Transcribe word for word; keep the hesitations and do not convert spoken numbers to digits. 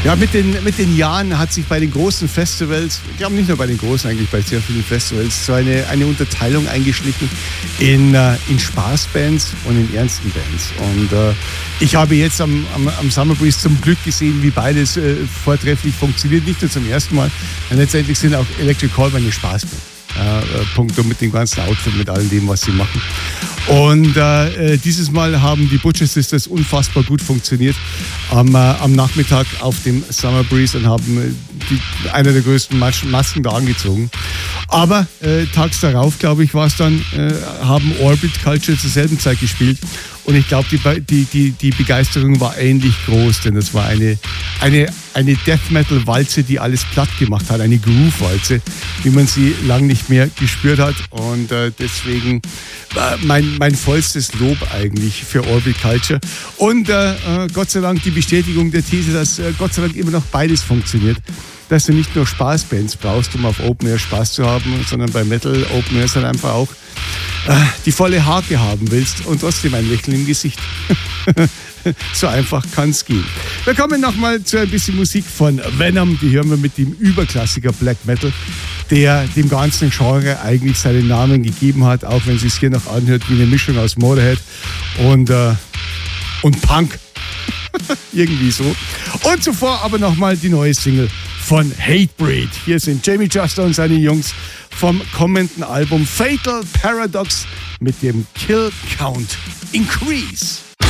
Ja, mit den, mit den Jahren hat sich bei den großen Festivals, ich glaube nicht nur bei den großen, eigentlich bei sehr vielen Festivals, so eine, eine Unterteilung eingeschlichen in, äh, in Spaßbands und in ernsten Bands. Und äh, ich habe jetzt am, am, am Summer Breeze zum Glück gesehen, wie beides äh, vortrefflich funktioniert. Nicht nur zum ersten Mal, denn letztendlich sind auch Electric Callboy eine Spaßband. Äh, Punkto mit dem ganzen Outfit, mit all dem, was sie machen. Und äh, dieses Mal haben die Butcher Sisters unfassbar gut funktioniert am, äh, am Nachmittag auf dem Summer Breeze und haben die, einer der größten Mas- Masken da angezogen. Aber äh, tags darauf, glaube ich, war es dann, äh, haben Orbit Culture zur selben Zeit gespielt. Und ich glaube, die, die, die, die Begeisterung war ähnlich groß, denn es war eine, eine, eine Death Metal Walze, die alles platt gemacht hat, eine Groove Walze, wie man sie lang nicht mehr gespürt hat. Und äh, deswegen äh, mein, mein vollstes Lob eigentlich für Orbit Culture. Und äh, äh, Gott sei Dank die Bestätigung der These, dass äh, Gott sei Dank immer noch beides funktioniert. Dass du nicht nur Spaßbands brauchst, um auf Open Air Spaß zu haben, sondern bei Metal Open Air ist dann einfach auch äh, die volle Hake haben willst und trotzdem ein Lächeln im Gesicht. So einfach kann es gehen. Wir kommen nochmal zu ein bisschen Musik von Venom. Die hören wir mit dem Überklassiker Black Metal, der dem ganzen Genre eigentlich seinen Namen gegeben hat, auch wenn es sich hier noch anhört wie eine Mischung aus Motorhead und, äh, und Punk. Irgendwie so. Und zuvor aber nochmal die neue Single von Hatebreed. Hier sind Jamie Juster und seine Jungs vom kommenden Album Fatal Paradox mit dem Kill Count Increase.